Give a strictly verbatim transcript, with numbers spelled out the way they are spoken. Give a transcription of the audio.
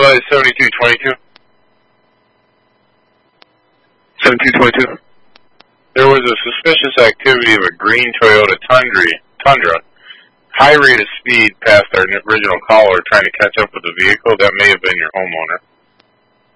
Flight seventy-two twenty-two. seventy-two twenty-two. There was a suspicious activity of a green Toyota Tundra, Tundra, high rate of speed past our original caller trying to catch up with the vehicle. That may have been your homeowner.